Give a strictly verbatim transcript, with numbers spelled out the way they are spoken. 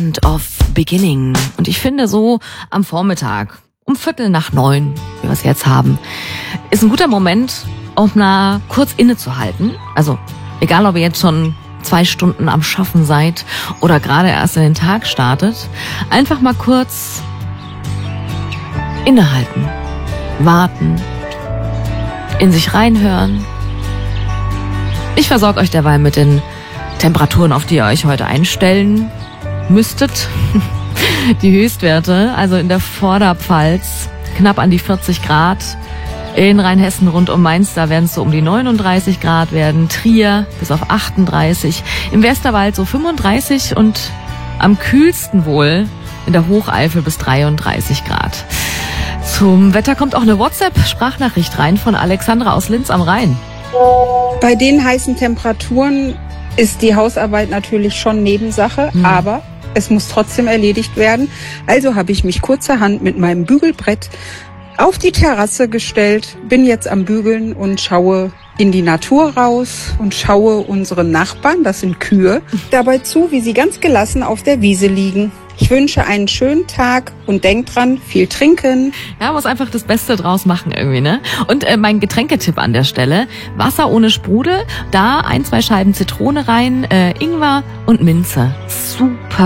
End of Beginning. Und ich finde so am Vormittag, um Viertel nach neun, wie wir es jetzt haben, ist ein guter Moment, um mal kurz innezuhalten. Also egal, ob ihr jetzt schon zwei Stunden am Schaffen seid oder gerade erst in den Tag startet, einfach mal kurz innehalten, warten, in sich reinhören. Ich versorge euch derweil mit den Temperaturen, auf die ihr euch heute einstellen müsstet. Die Höchstwerte, also in der Vorderpfalz, knapp an die vierzig Grad. In Rheinhessen rund um Mainz, da werden es so um die neununddreißig Grad werden. Trier bis auf achtunddreißig. Im Westerwald so fünfunddreißig und am kühlsten wohl in der Hocheifel bis dreiunddreißig Grad. Zum Wetter kommt auch eine WhatsApp-Sprachnachricht rein von Alexandra aus Linz am Rhein. Bei den heißen Temperaturen ist die Hausarbeit natürlich schon Nebensache, hm. aber es muss trotzdem erledigt werden. Also habe ich mich kurzerhand mit meinem Bügelbrett auf die Terrasse gestellt, bin jetzt am Bügeln und schaue in die Natur raus und schaue unseren Nachbarn, das sind Kühe, dabei zu, wie sie ganz gelassen auf der Wiese liegen. Ich wünsche einen schönen Tag und denkt dran, viel trinken. Ja, muss einfach das Beste draus machen irgendwie, ne? Und äh, mein Getränketipp an der Stelle, Wasser ohne Sprudel, da ein, zwei Scheiben Zitrone rein, äh, Ingwer und Minze. Super.